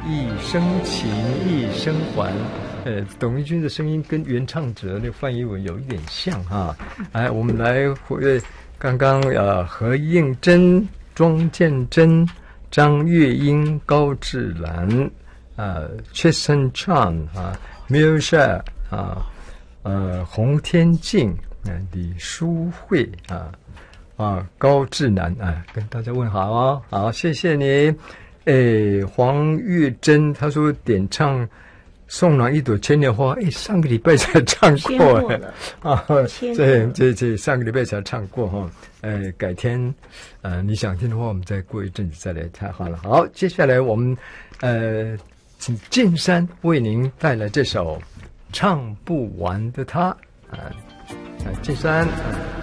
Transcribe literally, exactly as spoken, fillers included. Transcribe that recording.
一生情，一生还。呃，董玉君的声音跟原唱者那个范逸文有一点像哈。哎，我们来回刚刚呃何应珍、庄建真、张月英、高志兰啊、Tristan Chan 啊、Mirsha 啊、呃洪天静啊、李淑慧啊。啊，高志南啊，跟大家问好哦，好，谢谢你。诶，黄月珍他说点唱《送暖一朵千年花》，诶，上个礼拜才唱过哎，啊，这这这上个礼拜才唱过哈，诶，改天呃你想听的话，我们再过一阵子再来唱好了。好，接下来我们呃请剑山为您带来这首《唱不完的他》啊，啊，剑山。啊